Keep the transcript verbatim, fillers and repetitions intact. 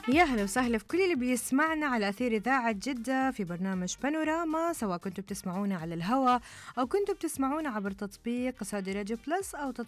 يا هلا وسهلا في كل اللي بيسمعنا على أثير إذاعة جدة في برنامج بانوراما، سواء كنتوا بتسمعونا على الهواء أو كنتوا بتسمعونا عبر تطبيق سعودي راديو بلس أو